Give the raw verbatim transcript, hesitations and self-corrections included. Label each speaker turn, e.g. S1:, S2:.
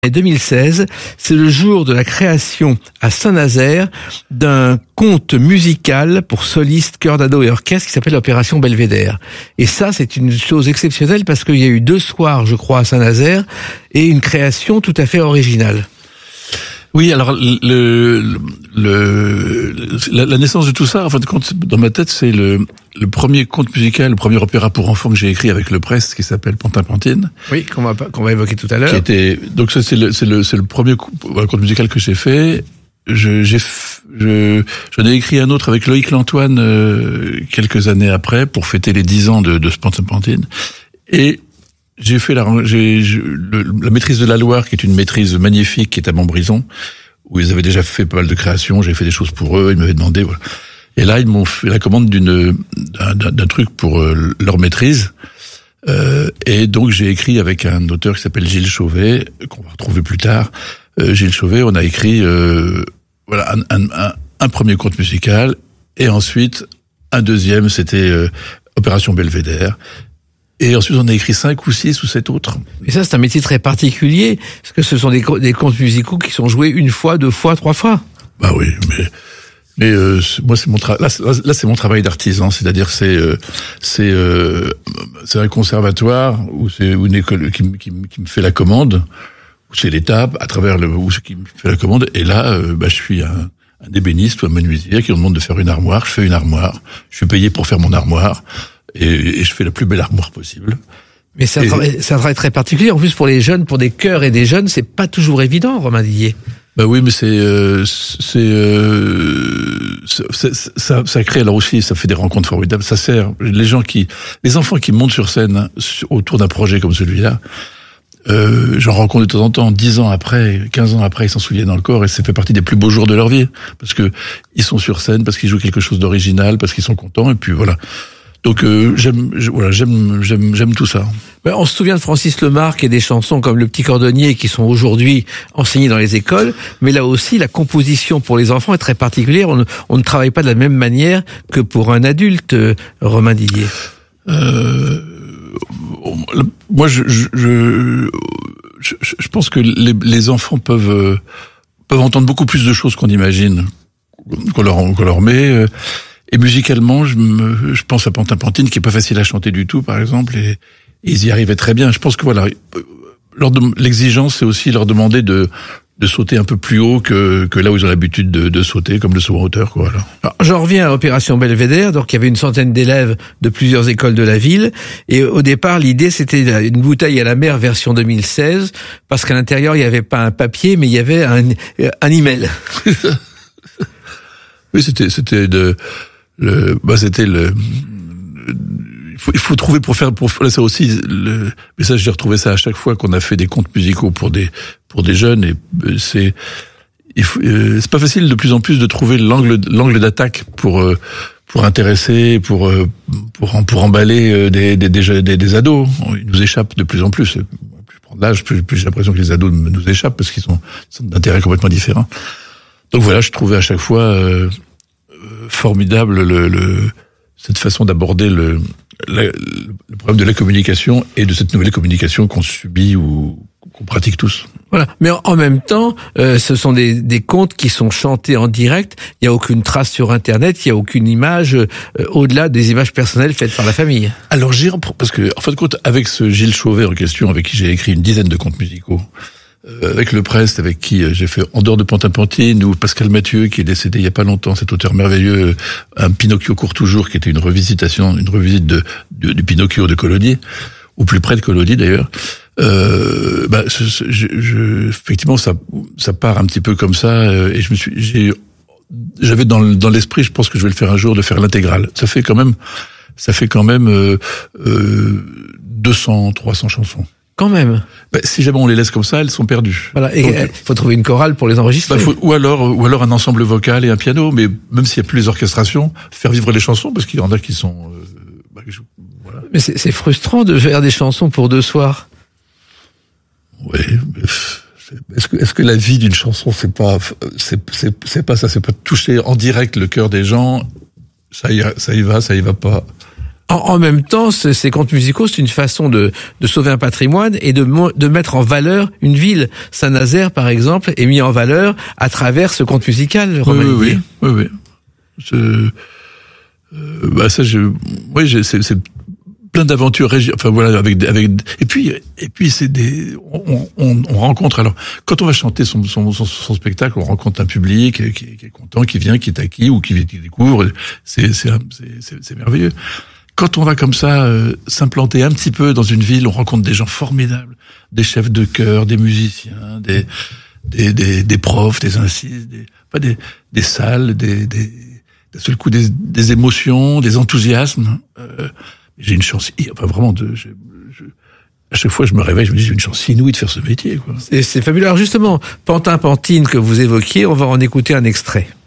S1: Et deux mille seize, c'est le jour de la création à Saint-Nazaire d'un conte musical pour solistes, chœurs d'ado et orchestre qui s'appelle l'Opération Belvédère. Et ça, c'est une chose exceptionnelle parce qu'il y a eu deux soirs, je crois, à Saint-Nazaire et une création tout à fait originale.
S2: Oui, alors le, le la, la naissance de tout ça, en fin de compte, dans ma tête, c'est le, le premier conte musical, le premier opéra pour enfants que j'ai écrit avec le Prest, qui s'appelle Pantin Pantine.
S1: Oui, qu'on va qu'on va évoquer tout à l'heure.
S2: Qui était donc ça c'est le c'est le c'est le premier voilà, conte musical que j'ai fait. Je j'ai je j'en ai écrit un autre avec Loïc Lantoine euh, quelques années après pour fêter les dix ans de de ce Pantin Pantine. Et J'ai fait la, j'ai, je, le, la maîtrise de la Loire, qui est une maîtrise magnifique, qui est à Montbrison, où ils avaient déjà fait pas mal de créations. J'ai fait des choses pour eux. Ils m'avaient demandé, voilà. Et là, ils m'ont fait la commande d'une, d'un, d'un truc pour euh, leur maîtrise. Euh, et donc, j'ai écrit avec un auteur qui s'appelle Gilles Chauvet, qu'on va retrouver plus tard. Euh, Gilles Chauvet, on a écrit, euh, voilà, un, un, un, un premier conte musical, et ensuite un deuxième, c'était euh, Opération Belvédère. Et ensuite, on a écrit cinq ou six ou sept autres.
S1: Et ça, c'est un métier très particulier, parce que ce sont des, des contes musicaux qui sont joués une fois, deux fois, trois fois.
S2: Bah oui, mais mais euh, moi, c'est mon travail. Là, là, c'est mon travail d'artisan, c'est-à-dire c'est euh, c'est euh, c'est un conservatoire ou c'est une école qui, qui, qui me fait la commande, ou c'est l'État à travers le où qui me fait la commande. Et là, euh, bah, je suis un, un ébéniste ou un menuisier qui me demande de faire une armoire. Je fais une armoire. Je suis payé pour faire mon armoire. Et, et je fais la plus belle armoire possible.
S1: Mais c'est un, travail, c'est un travail très particulier. En plus, pour les jeunes, pour des chœurs et des jeunes, c'est pas toujours évident, Romain Dillier.
S2: Bah oui, mais c'est euh, c'est euh, ça, ça ça crée alors aussi, ça fait des rencontres formidables. Ça sert les gens qui, les enfants qui montent sur scène autour d'un projet comme celui-là. Euh, j'en rencontre de temps en temps, dix ans après, quinze ans après, ils s'en souviennent encore et ça fait partie des plus beaux jours de leur vie parce que ils sont sur scène, parce qu'ils jouent quelque chose d'original, parce qu'ils sont contents et puis voilà. Donc euh, j'aime voilà j'aime j'aime j'aime tout ça.
S1: Ben, on se souvient de Francis Lemarque et des chansons comme Le Petit Cordonnier qui sont aujourd'hui enseignées dans les écoles, mais là aussi la composition pour les enfants est très particulière. On ne, on ne travaille pas de la même manière que pour un adulte, euh, Romain Dillier.
S2: Euh, moi je je, je je pense que les, les enfants peuvent peuvent entendre beaucoup plus de choses qu'on imagine qu'on leur qu'on leur met. Et musicalement, je me, je pense à Pantin Pantine, qui est pas facile à chanter du tout, par exemple, et, et ils y arrivaient très bien. Je pense que voilà, leur de, l'exigence, c'est aussi leur demander de, de sauter un peu plus haut que, que là où ils ont l'habitude de, de sauter, comme le saut en hauteur, quoi. Alors.
S1: Alors, j'en reviens à Opération Belvédère. Donc, il y avait une centaine d'élèves de plusieurs écoles de la ville. Et au départ, l'idée, c'était une bouteille à la mer version deux mille seize, parce qu'à l'intérieur, il n'y avait pas un papier, mais il y avait un, un email.
S2: Oui, c'était, c'était de, Le, bah c'était le, le il faut il faut trouver pour faire pour faire ça aussi le, mais ça j'ai retrouvé ça à chaque fois qu'on a fait des contes musicaux pour des pour des jeunes et c'est il faut, euh, c'est pas facile de plus en plus de trouver l'angle l'angle d'attaque pour euh, pour intéresser pour euh, pour pour emballer des des des, des, des ados. Ils nous échappent de plus en plus. Plus je prends de l'âge, plus, plus j'ai l'impression que les ados nous échappent parce qu'ils sont, sont d'intérêts complètement différents. Donc voilà, je trouvais à chaque fois euh, formidable le, le cette façon d'aborder le, la, le problème de la communication et de cette nouvelle communication qu'on subit ou qu'on pratique tous.
S1: Voilà, mais en même temps, euh, ce sont des, des contes qui sont chantés en direct. Il y a aucune trace sur Internet, il y a aucune image euh, au-delà des images personnelles faites par la famille.
S2: Alors j'ai parce que en fin de compte, avec ce Gilles Chauvet en question, avec qui j'ai écrit une dizaine de contes musicaux. Euh, avec le Prest, avec qui euh, j'ai fait En dehors de Pantin Pantine, ou Pascal Mathieu, qui est décédé il y a pas longtemps, cet auteur merveilleux, euh, un Pinocchio court toujours, qui était une revisitation, une revisite de, de du Pinocchio de Collodi, ou plus près de Collodi d'ailleurs. Euh, bah, je, je, je, effectivement, ça, ça part un petit peu comme ça, euh, et je me suis, j'ai, j'avais dans, dans l'esprit, je pense que je vais le faire un jour, de faire l'intégrale. Ça fait quand même, ça fait quand même euh, euh, deux cents, trois cents chansons.
S1: Quand même.
S2: Bah, si jamais on les laisse comme ça, elles sont perdues.
S1: Voilà. Et il faut trouver une chorale pour les enregistrer.
S2: Bah, faut, ou alors, ou alors un ensemble vocal et un piano. Mais même s'il n'y a plus les orchestrations, faire vivre les chansons, parce qu'il y en a qui sont. Euh, bah, je, voilà.
S1: Mais c'est, c'est frustrant de faire des chansons pour deux soirs.
S2: Oui. Mais est-ce que, est-ce que la vie d'une chanson, c'est pas, c'est, c'est, c'est pas ça, c'est pas toucher en direct le cœur des gens. Ça y, ça y va, ça y va pas.
S1: En, en même temps, ce, ces contes musicaux, c'est une façon de, de sauver un patrimoine et de, de mettre en valeur une ville. Saint-Nazaire, par exemple, est mis en valeur à travers ce conte musical, Romain
S2: Oui, oui,
S1: Liguier.
S2: oui, oui, oui. Je, euh, bah ça, je, oui, j'ai, c'est, c'est plein d'aventures, régi- enfin voilà, avec, avec, et puis, et puis c'est des, on, on, on rencontre. Alors, quand on va chanter son, son, son, son spectacle, on rencontre un public qui est, qui est content, qui vient, qui est acquis ou qui, qui découvre. C'est, c'est, c'est, c'est merveilleux. Quand on va comme ça euh, s'implanter un petit peu dans une ville, on rencontre des gens formidables, des chefs de chœur, des musiciens, des des, des, des profs, des incises, des, pas des, des salles, des, des, d'un seul coup des, des émotions, des enthousiasmes. Euh, j'ai une chance, enfin vraiment, de, je, je, à chaque fois je me réveille, je me dis j'ai une chance inouïe de faire ce métier, quoi.
S1: C'est, c'est fabuleux. Alors justement, Pantin Pantine que vous évoquiez, on va en écouter un extrait.